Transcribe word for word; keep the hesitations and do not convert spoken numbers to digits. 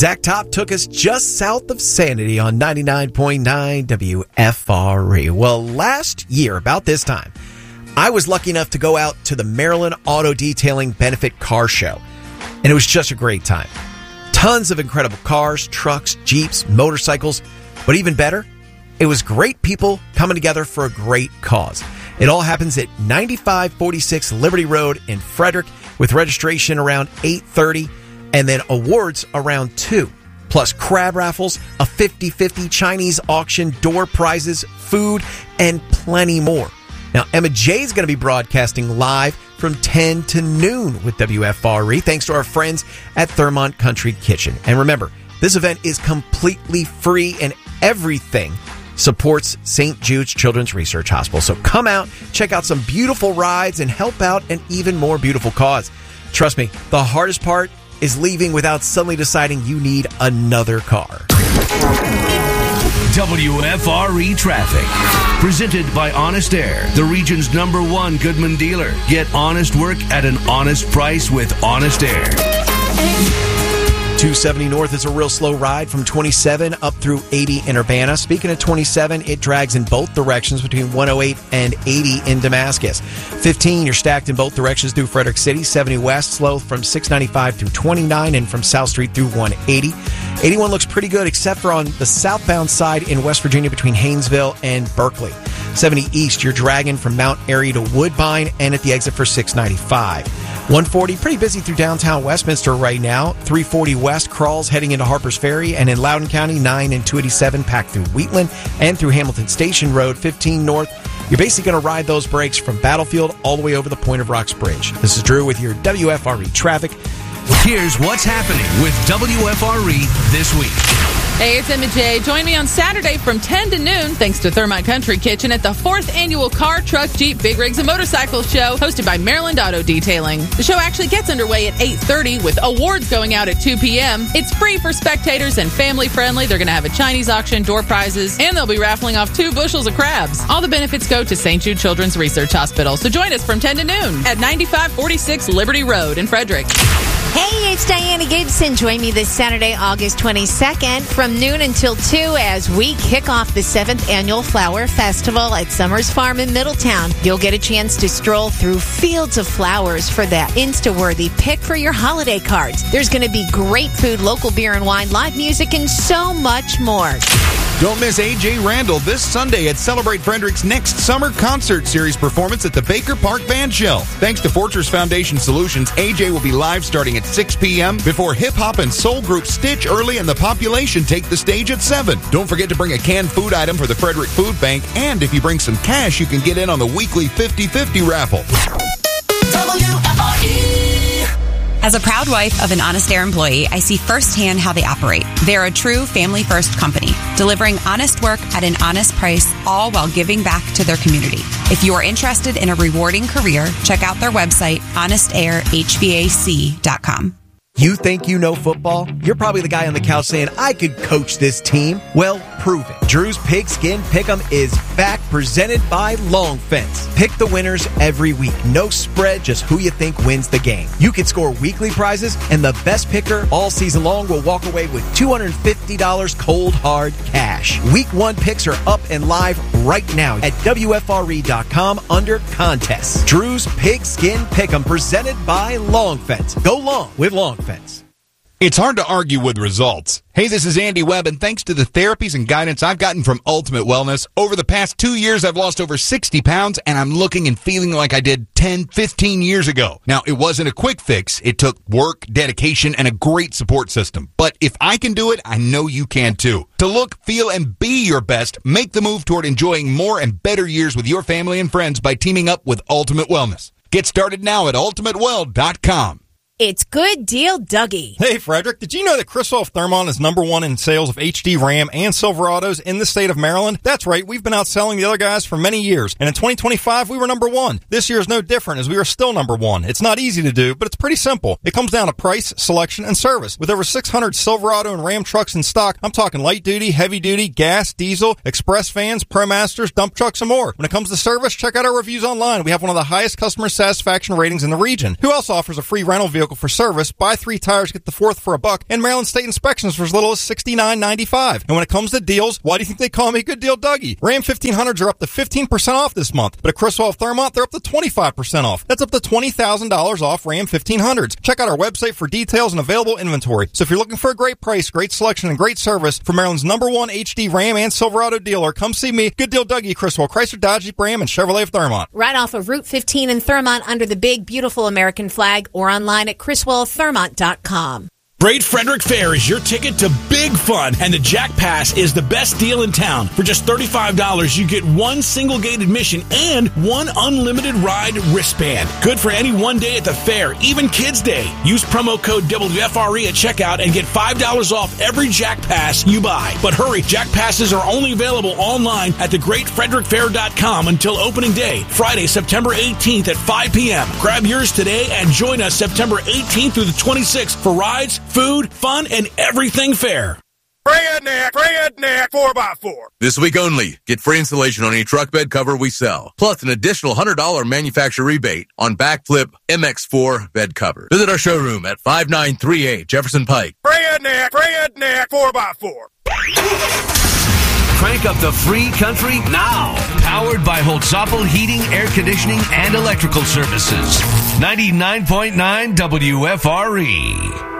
Zach Top took us just south of Sanity on ninety-nine point nine W F R E. Well, last year, about this time, I was lucky enough to go out to the Maryland Auto Detailing Benefit Car Show, and it was just a great time. Tons of incredible cars, trucks, Jeeps, motorcycles, but even better, it was great people coming together for a great cause. It all happens at ninety-five forty-six Liberty Road in Frederick, with registration around eight thirty and then awards around two. Plus crab raffles, a fifty-fifty Chinese auction, door prizes, food, and plenty more. Now, Emma J is going to be broadcasting live from ten to noon with W F R E, thanks to our friends at Thurmont Country Kitchen. And remember, this event is completely free and everything supports Saint Jude's Children's Research Hospital. So come out, check out some beautiful rides, and help out an even more beautiful cause. Trust me, the hardest part is leaving without suddenly deciding you need another car. W F R E Traffic. Presented by Honest Air, the region's number one Goodman dealer. Get honest work at an honest price with Honest Air. two seventy North is a real slow ride from twenty-seven up through eighty in Urbana. Speaking of twenty-seven, it drags in both directions between one oh eight and eighty in Damascus. fifteen, you're stacked in both directions through Frederick City. seventy West, slow from six ninety-five through twenty-nine and from South Street through one eighty. eighty-one looks pretty good except for on the southbound side in West Virginia between Haynesville and Berkeley. seventy East, you're dragging from Mount Airy to Woodbine and at the exit for six ninety-five. one forty, pretty busy through downtown Westminster right now. three forty West crawls heading into Harpers Ferry, and in Loudoun County, nine and two eighty-seven packed through Wheatland and through Hamilton Station Road. fifteen North, you're basically going to ride those brakes from Battlefield all the way over the Point of Rocks Bridge. This is Drew with your W F R E traffic. Here's what's happening with W F R E this week. Hey, it's Emma J. Join me on Saturday from ten to noon, thanks to Thermont Country Kitchen, at the fourth annual Car, Truck, Jeep, Big Rigs, and Motorcycles Show, hosted by Maryland Auto Detailing. The show actually gets underway at eight thirty, with awards going out at two p.m. It's free for spectators and family-friendly. They're going to have a Chinese auction, door prizes, and they'll be raffling off two bushels of crabs. All the benefits go to Saint Jude Children's Research Hospital. So join us from ten to noon at ninety-five forty-six Liberty Road in Frederick. Hey, it's Diana Gibson. Join me this Saturday, August twenty-second, from noon until two as we kick off the seventh Annual Flower Festival at Summers Farm in Middletown. You'll get a chance to stroll through fields of flowers for that Insta-worthy pick for your holiday cards. There's going to be great food, local beer and wine, live music, and so much more. Don't miss A J Randall this Sunday at Celebrate Frederick's next summer concert series performance at the Baker Park Band Shell. Thanks to Fortress Foundation Solutions, A J will be live starting at six p.m. before hip-hop and soul group Stitch Early and the Population take the stage at seven. Don't forget to bring a canned food item for the Frederick Food Bank, and if you bring some cash, you can get in on the weekly fifty-fifty raffle. W F R E. As a proud wife of an Honest Air employee, I see firsthand how they operate. They're a true family-first company, delivering honest work at an honest price, all while giving back to their community. If you are interested in a rewarding career, check out their website, honest air h v a c dot com. You think you know football? You're probably the guy on the couch saying, I could coach this team. Well, prove it. Drew's Pigskin Pick'em is back, presented by Long Fence. Pick the winners every week. No spread, just who you think wins the game. You can score weekly prizes, and the best picker all season long will walk away with two hundred fifty dollars cold hard cash. Week one picks are up and live right now at W F R E dot com under contests. Drew's Pigskin Pick'em, presented by Long Fence. Go long with Long Fence. It's hard to argue with results. Hey, this is Andy Webb, and thanks to the therapies and guidance I've gotten from Ultimate Wellness, over the past two years, I've lost over sixty pounds, and I'm looking and feeling like I did ten, fifteen years ago. Now, it wasn't a quick fix. It took work, dedication, and a great support system. But if I can do it, I know you can too. To look, feel, and be your best, make the move toward enjoying more and better years with your family and friends by teaming up with Ultimate Wellness. Get started now at ultimate well dot com. It's Good Deal Dougie. Hey, Frederick, did you know that Criswell Thermont is number one in sales of H D Ram and Silverados in the state of Maryland? That's right, we've been outselling the other guys for many years, and in twenty twenty-five, we were number one. This year is no different, as we are still number one. It's not easy to do, but it's pretty simple. It comes down to price, selection, and service. With over six hundred Silverado and Ram trucks in stock, I'm talking light duty, heavy duty, gas, diesel, express vans, ProMasters, dump trucks, and more. When it comes to service, check out our reviews online. We have one of the highest customer satisfaction ratings in the region. Who else offers a free rental vehicle local for service. Buy three tires, get the fourth for a buck, and Maryland State inspections for as little as sixty-nine ninety-five. And when it comes to deals, why do you think they call me Good Deal Dougie? Ram fifteen hundreds are up to fifteen percent off this month, but at Criswell of Thurmont, they're up to twenty-five percent off. That's up to twenty thousand dollars off Ram fifteen hundreds. Check out our website for details and available inventory. So if you're looking for a great price, great selection, and great service from Maryland's number one H D Ram and Silverado dealer, come see me, Good Deal Dougie, Criswell, Chrysler, Dodge, Jeep, Ram, and Chevrolet of Thurmont. Right off of Route fifteen in Thurmont under the big, beautiful American flag, or online at criswell of thurmont dot com. Great Frederick Fair is your ticket to big fun, and the Jack Pass is the best deal in town. For just thirty-five dollars, you get one single gate admission and one unlimited ride wristband. Good for any one day at the fair, even Kids Day. Use promo code W F R E at checkout and get five dollars off every Jack Pass you buy. But hurry, Jack Passes are only available online at the great frederick fair dot com until opening day, Friday, September eighteenth at five p.m. Grab yours today and join us September eighteenth through the twenty-sixth for rides, food, fun, and everything fair. Bring it, Nick! Bring it, Nick! four by four. This week only, get free installation on any truck bed cover we sell, plus an additional one hundred dollars manufacturer rebate on backflip M X four bed cover. Visit our showroom at five nine three eight Jefferson Pike. Bring it, Nick! Bring it, Nick! four by four. Crank up the free country now. Powered by Holtzapfel Heating, Air Conditioning, and Electrical Services. ninety-nine point nine W F R E.